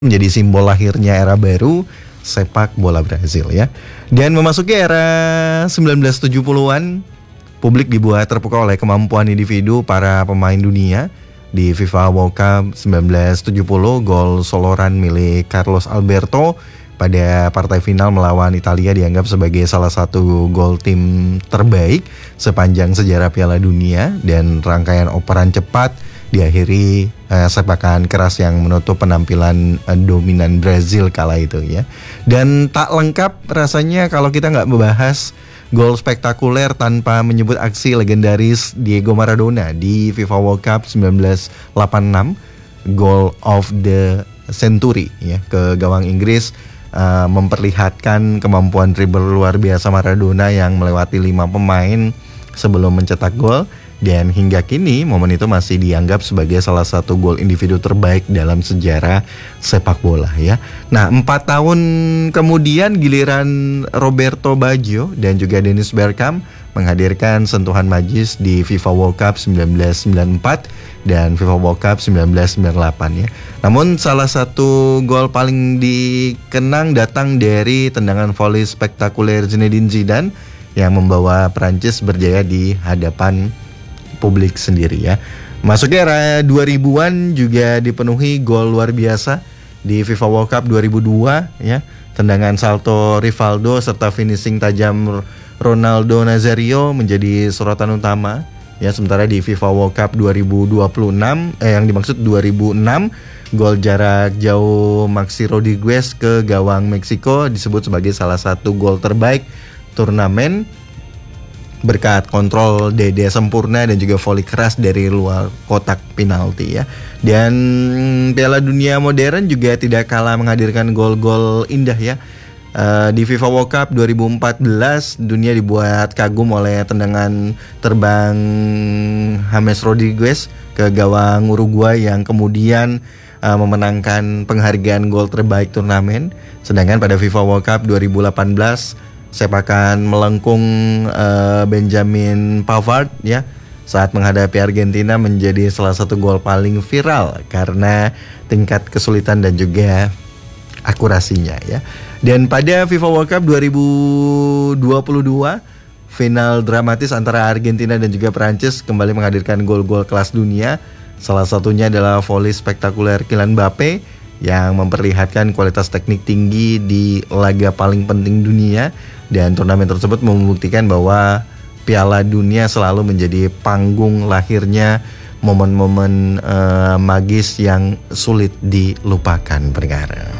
menjadi simbol lahirnya era baru sepak bola Brazil ya. Dan memasuki era 1970-an, publik dibuat terpukau oleh kemampuan individu para pemain dunia. Di FIFA World Cup 1970, gol soloran milik Carlos Alberto pada partai final melawan Italia dianggap sebagai salah satu gol tim terbaik sepanjang sejarah Piala Dunia, dan rangkaian operan cepat diakhiri sepakan keras yang menutup penampilan dominan Brazil kala itu ya. Dan tak lengkap rasanya kalau kita nggak membahas gol spektakuler tanpa menyebut aksi legendaris Diego Maradona di FIFA World Cup 1986, goal of the century ya, ke gawang Inggris, memperlihatkan kemampuan dribble luar biasa Maradona yang melewati 5 pemain sebelum mencetak gol. Dan hingga kini momen itu masih dianggap sebagai salah satu gol individu terbaik dalam sejarah sepak bola ya. Nah, 4 tahun kemudian giliran Roberto Baggio dan juga Dennis Bergkamp menghadirkan sentuhan magis di FIFA World Cup 1994 dan FIFA World Cup 1998 ya. Namun salah satu gol paling dikenang datang dari tendangan voli spektakuler Zinedine Zidane yang membawa Prancis berjaya di hadapan publik sendiri ya. Masuk era 2000-an juga dipenuhi gol luar biasa di FIFA World Cup 2002 ya. Tendangan salto Rivaldo serta finishing tajam Ronaldo Nazario menjadi sorotan utama ya. Sementara di FIFA World Cup 2026 yang dimaksud 2006, gol jarak jauh Maxi Rodriguez ke gawang Meksiko disebut sebagai salah satu gol terbaik turnamen berkat kontrol Dede sempurna dan juga voli keras dari luar kotak penalti ya. Dan Piala Dunia modern juga tidak kalah menghadirkan gol-gol indah ya. Di FIFA World Cup 2014 dunia dibuat kagum oleh tendangan terbang James Rodriguez ke gawang Uruguay yang kemudian memenangkan penghargaan gol terbaik turnamen. Sedangkan pada FIFA World Cup 2018 sepakan melengkung Benjamin Pavard ya saat menghadapi Argentina menjadi salah satu gol paling viral karena tingkat kesulitan dan juga akurasinya ya. Dan pada FIFA World Cup 2022, final dramatis antara Argentina dan juga Prancis kembali menghadirkan gol-gol kelas dunia. Salah satunya adalah voli spektakuler Kylian Mbappe yang memperlihatkan kualitas teknik tinggi di laga paling penting dunia. Dan turnamen tersebut membuktikan bahwa Piala Dunia selalu menjadi panggung lahirnya momen-momen magis yang sulit dilupakan pendengar.